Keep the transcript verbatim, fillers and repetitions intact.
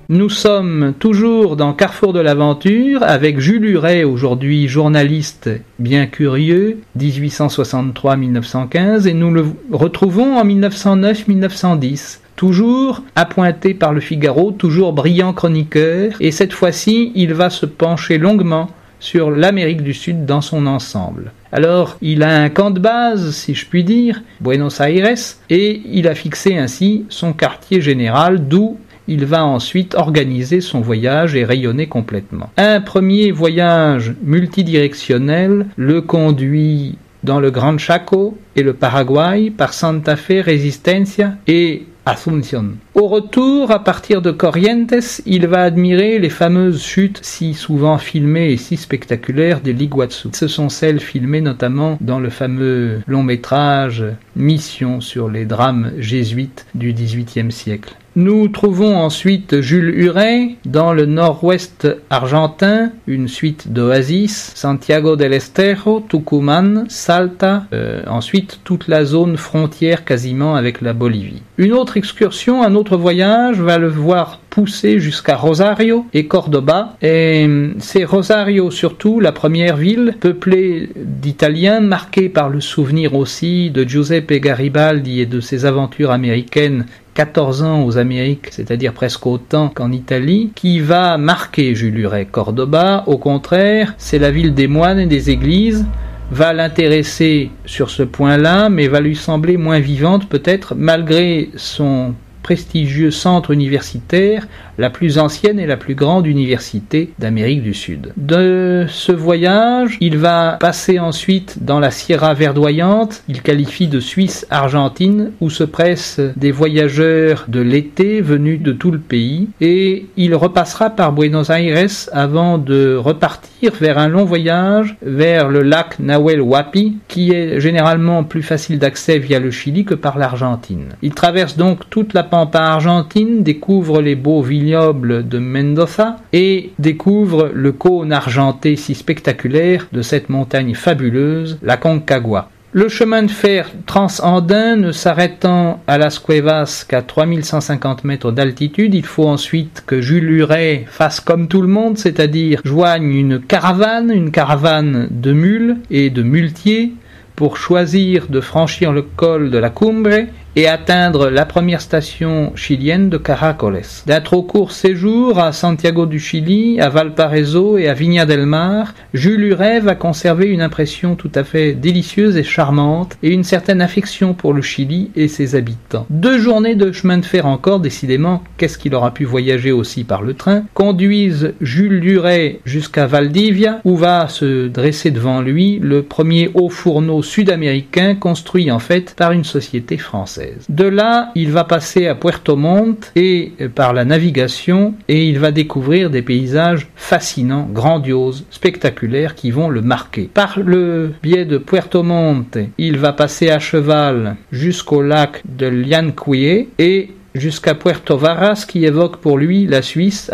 Nous sommes toujours dans Carrefour de l'aventure avec Jules Huret, aujourd'hui journaliste bien curieux, dix-huit cent soixante-trois à mille neuf cent quinze, et nous le retrouvons en mille neuf cent neuf à mille neuf cent dix. Toujours appointé par le Figaro, toujours brillant chroniqueur, et cette fois-ci, il va se pencher longuement sur l'Amérique du Sud dans son ensemble. Alors, il a un camp de base, si je puis dire, Buenos Aires, et il a fixé ainsi son quartier général, d'où il va ensuite organiser son voyage et rayonner complètement. Un premier voyage multidirectionnel le conduit dans le Gran Chaco et le Paraguay par Santa Fe, Resistencia et Asunción. Au retour, à partir de Corrientes, il va admirer les fameuses chutes si souvent filmées et si spectaculaires de l'Iguazú. Ce sont celles filmées notamment dans le fameux long-métrage Mission sur les drames jésuites du dix-huitième siècle. Nous trouvons ensuite Jules Huret dans le nord-ouest argentin, une suite d'oasis, Santiago del Estero, Tucumán, Salta, euh, ensuite toute la zone frontière quasiment avec la Bolivie. Une autre excursion, un autre voyage va le voir pousser jusqu'à Rosario et Cordoba, et c'est Rosario surtout, la première ville, peuplée d'Italiens, marquée par le souvenir aussi de Giuseppe Garibaldi et de ses aventures américaines, quatorze ans aux Amériques, c'est-à-dire presque autant qu'en Italie, qui va marquer Jules Huret. Cordoba, au contraire, c'est la ville des moines et des églises, va l'intéresser sur ce point-là, mais va lui sembler moins vivante peut-être, malgré son prestigieux centre universitaire, la plus ancienne et la plus grande université d'Amérique du Sud. De ce voyage, il va passer ensuite dans la Sierra verdoyante, il qualifie de Suisse argentine, où se pressent des voyageurs de l'été venus de tout le pays, et il repassera par Buenos Aires avant de repartir vers un long voyage vers le lac Nahuel Huapi, qui est généralement plus facile d'accès via le Chili que par l'Argentine. Il traverse donc toute la pampa argentine, découvre les beaux vignobles de Mendoza et découvre le cône argenté si spectaculaire de cette montagne fabuleuse, la Concagua. Le chemin de fer transandin ne s'arrêtant à Las Cuevas qu'à trois mille cent cinquante mètres d'altitude, il faut ensuite que Jules Huret fasse comme tout le monde, c'est-à-dire joigne une caravane, une caravane de mules et de muletiers pour choisir de franchir le col de la Cumbre et atteindre la première station chilienne de Caracoles. D'un trop court séjour à Santiago du Chili, à Valparaiso et à Viña del Mar, Jules Huret va conserver une impression tout à fait délicieuse et charmante et une certaine affection pour le Chili et ses habitants. Deux journées de chemin de fer encore, décidément, qu'est-ce qu'il aura pu voyager aussi par le train, conduisent Jules Huret jusqu'à Valdivia, où va se dresser devant lui le premier haut fourneau sud-américain construit en fait par une société française. De là, il va passer à Puerto Montt et par la navigation, et il va découvrir des paysages fascinants, grandioses, spectaculaires qui vont le marquer. Par le biais de Puerto Montt, il va passer à cheval jusqu'au lac de Llanquihue et jusqu'à Puerto Varas qui évoque pour lui la Suisse